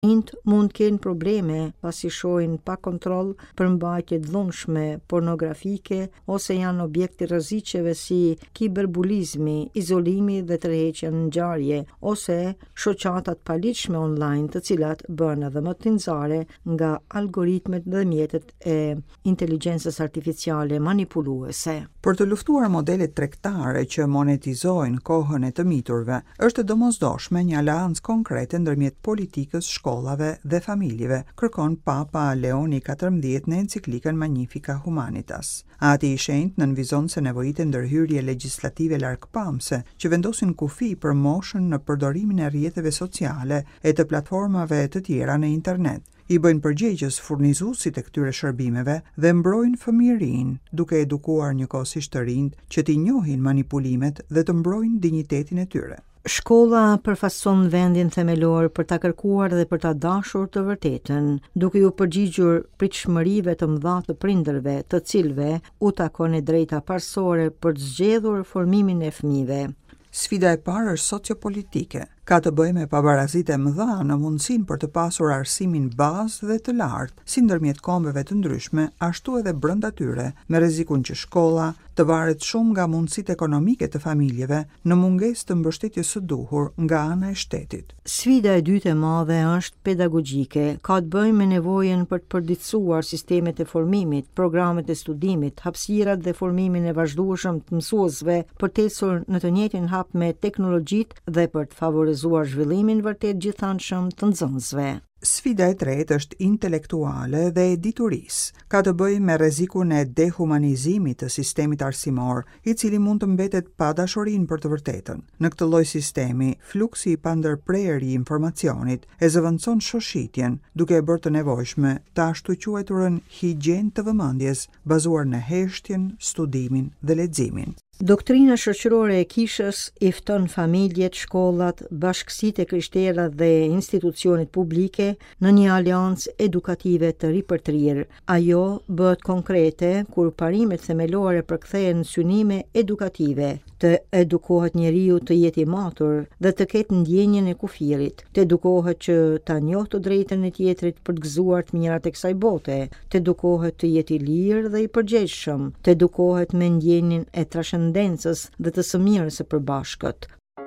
Mund kenë probleme pasi shohin pa kontroll përmbajtje dhunshme pornografike ose janë objekte rreziqeve si kiberbulizmi, izolimi dhe tërheqja në ngjarje ose shoqatat paligjshme online, të cilat bëhen edhe më të nxare nga algoritmet dhe mjetet e inteligjencës artificiale manipuluese. Për të luftuar modelet tregtare që monetizojnë kohën e të miturve, është domosdoshme një aleancë konkrete ndërmjet politikës, shkollave dhe familjeve, kërkon Papa Leoni XIV në enciklikën Magnifica Humanitas. Ati i shenjtë nënvizon se nevojitet ndërhyrje legjislative largpamse që vendosin kufi për moshën në përdorimin e rrjeteve sociale e të platformave të tjera në internet. I bëjnë përgjegjës furnizuesit e këtyre shërbimeve dhe mbrojnë fëmijërinë, duke edukuar njëkohësisht të rinjt që t'i njohin manipulimet dhe të mbrojnë dinjitetin e tyre. Shkolla përfaqëson vendin themelor për ta kërkuar dhe për ta dashur të vërtetën, duke u përgjigjur pritshmërive të mëdha të prindërve, të cilëve u takon e drejta parsore për të zgjedhur formimin e fëmijëve. Sfida e parë është sociopolitike. Ka të bëjë me pabarazite mëdha në mundësinë për të pasur arsimin bazë dhe të lartë, si ndërmjet kombeve të ndryshme, ashtu edhe brenda tyre, me rrezikun që shkolla të varet shumë nga mundësitë ekonomike të familjeve në mungesë të mbështetjes së duhur nga ana e shtetit. Sfida e dytë e madhe është pedagogjike. Ka të bëjë me nevojën për të përditësuar sistemet e formimit, programet e studimit, hapësirat dhe formimin e vazhdueshëm të mësuesve për të ecur në të njëjtin hap me teknologjitë dhe për të favorizuar zhvillimin vërtet gjithanshëm të nxënësve. Sfida e tretë është intelektuale dhe e diturisë. Ka të bëjë me rrezikun e dehumanizimit të sistemit arsimor, i cili mund të mbetet pa dashurinë për të vërtetën. Në këtë lloj sistemi, fluksi i pandërprerë i informacionit e zëvendëson shoshitjen, duke e bërë të nevojshme të ashtu quajturën higjenë të vëmendjes, bazuar në heshtjen, studimin dhe leximin. Doktrina shoqërore e kishës i fton familjet, shkollat, bashkësitë e krishterë dhe institucionet publike në një aleancë edukative të ripërtrirë. Ajo bëhet konkrete kur parimet themelore përkthehen në synime edukative, të edukohet njeriu të jetë i matur dhe të ketë ndjenjen e kufirit, të edukohet që ta njohë të drejtën e tjetrit për të gëzuar të mirat e kësaj bote, të edukohet të jetë i lirë dhe i përgjegjshëm, të edukohet me ndjenjen e trashëndencës dhe të së mirës së përbashkët.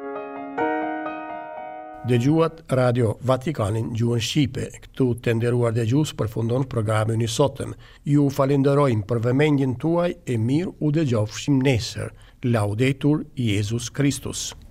Dëgjuat Radio Vatikanin gjuhën Shqipe. Këtu të nderuar dëgjues përfundon programin i sotëm. Ju falenderojmë për vëmendjen tuaj e mirë u dëgjofshim nesër. Laudetur Jesus Christus.